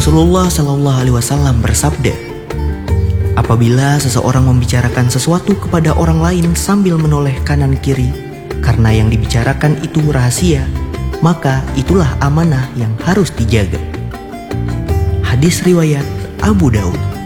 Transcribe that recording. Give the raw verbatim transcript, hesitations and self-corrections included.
Rasulullah Shallallahu Alaihi Wasallam bersabda, apabila seseorang membicarakan sesuatu kepada orang lain sambil menoleh kanan kiri, karena yang dibicarakan itu rahasia, maka itulah amanah yang harus dijaga. Hadis riwayat Abu Daud.